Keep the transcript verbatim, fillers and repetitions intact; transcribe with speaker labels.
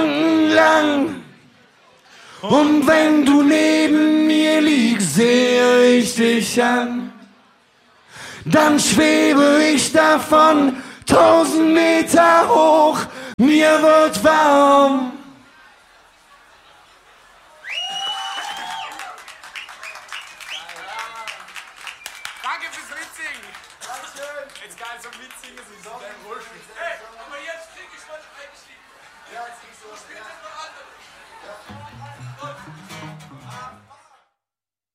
Speaker 1: Gedanken lang. Und wenn du neben mir liegst, sehe ich dich an. Dann schwebe ich davon tausend Meter hoch, mir wird warm.
Speaker 2: Danke fürs Mitsingen. Dankeschön. Jetzt geil zum Mitsingen.